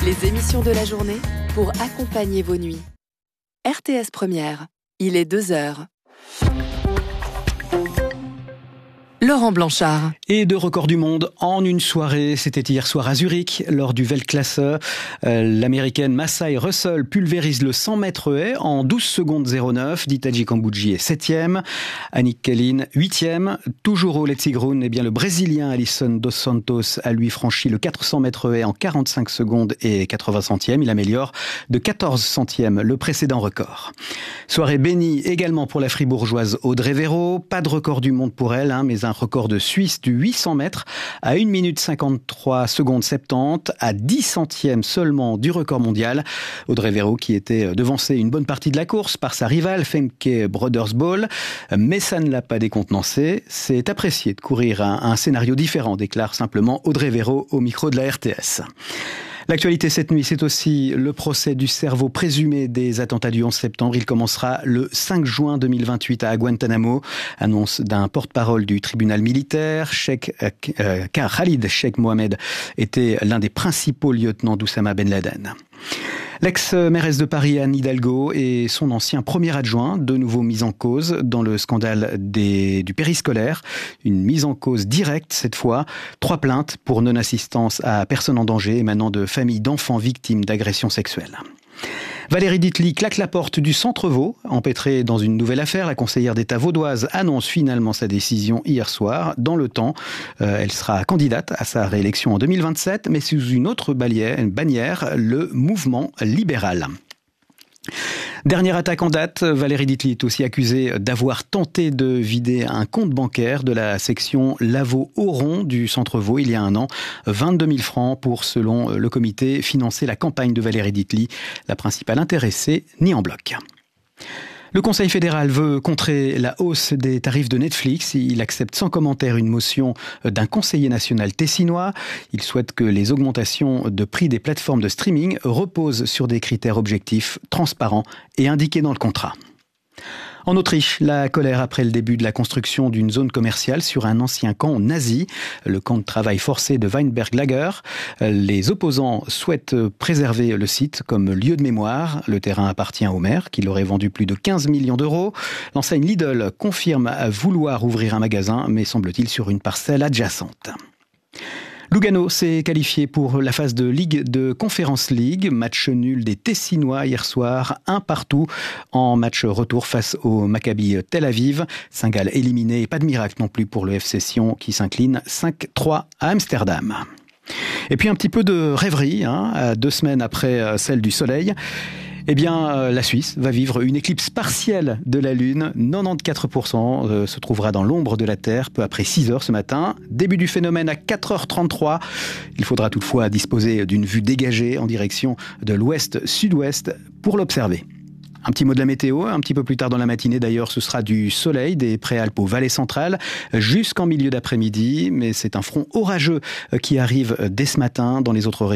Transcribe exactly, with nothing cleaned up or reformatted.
Les émissions de la journée pour accompagner vos nuits. R T S Première, il est deux heures. Laurent Blanchard. Et deux records du monde en une soirée. C'était hier soir à Zurich, lors du Weltklasse. Euh, L'américaine Masai Russell pulvérise le cent mètres haies en douze secondes zéro neuf. Ditaji Kambudji est septième. Annick Kellin, huitième. Toujours au Letzigrund, eh bien, le Brésilien Alisson dos Santos a lui franchi le quatre cents mètres haies en quarante-cinq secondes et quatre-vingts centièmes. Il améliore de quatorze centièmes le précédent record. Soirée bénie également pour la fribourgeoise Audrey Véro. Pas de record du monde pour elle, hein, mais un record de Suisse du huit cents mètres à une minute cinquante-trois secondes soixante-dix, à dix centièmes seulement du record mondial. Audrey Véro qui était devancée une bonne partie de la course par sa rivale Femke Brodersbol, mais ça ne l'a pas décontenancée. C'est apprécié de courir un, un scénario différent, déclare simplement Audrey Véro au micro de la R T S. L'actualité cette nuit, c'est aussi le procès du cerveau présumé des attentats du onze septembre. Il commencera le cinq juin deux mille vingt-huit à Guantanamo. Annonce d'un porte-parole du tribunal militaire. Sheikh euh, Khalid Sheikh Mohammed était l'un des principaux lieutenants d'Oussama Ben Laden. L'ex-mairesse de Paris, Anne Hidalgo, et son ancien premier adjoint, de nouveau mis en cause dans le scandale des, du périscolaire. Une mise en cause directe cette fois. Trois plaintes pour non-assistance à personne en danger émanant de familles d'enfants victimes d'agressions sexuelles. Valérie Ditely claque la porte du Centre Vaud. Empêtrée dans une nouvelle affaire, la conseillère d'État vaudoise annonce finalement sa décision hier soir. Dans le temps, euh, elle sera candidate à sa réélection en deux mille vingt-sept, mais sous une autre bannière, une bannière, le mouvement libéral. Dernière attaque en date, Valérie Ditely est aussi accusée d'avoir tenté de vider un compte bancaire de la section Lavaux-Oron du Centre Vaud il y a un an. vingt-deux mille francs pour, selon le comité, financer la campagne de Valérie Ditely, la principale intéressée, nie en bloc. Le Conseil fédéral veut contrer la hausse des tarifs de Netflix. Il accepte sans commentaire une motion d'un conseiller national tessinois. Il souhaite que les augmentations de prix des plateformes de streaming reposent sur des critères objectifs, transparents et indiqués dans le contrat. En Autriche, la colère après le début de la construction d'une zone commerciale sur un ancien camp nazi, le camp de travail forcé de Weinberg-Lager. Les opposants souhaitent préserver le site comme lieu de mémoire. Le terrain appartient au maire, qui l'aurait vendu plus de quinze millions d'euros. L'enseigne Lidl confirme vouloir ouvrir un magasin, mais semble-t-il sur une parcelle adjacente. Lugano s'est qualifié pour la phase de Ligue de Conference League. Match nul des Tessinois hier soir, un partout en match retour face au Maccabi Tel Aviv. Saint-Gall éliminé, pas de miracle non plus pour le F C Sion qui s'incline cinq trois à Amsterdam. Et puis un petit peu de rêverie, hein, deux semaines après celle du Soleil. Eh bien, euh, la Suisse va vivre une éclipse partielle de la Lune. quatre-vingt-quatorze pour cent euh, se trouvera dans l'ombre de la Terre, peu après six heures ce matin. Début du phénomène à quatre heures trente-trois. Il faudra toutefois disposer d'une vue dégagée en direction de l'ouest-sud-ouest pour l'observer. Un petit mot de la météo, un petit peu plus tard dans la matinée d'ailleurs, ce sera du soleil des Préalpes aux vallées centrales jusqu'en milieu d'après-midi. Mais c'est un front orageux qui arrive dès ce matin dans les autres régions.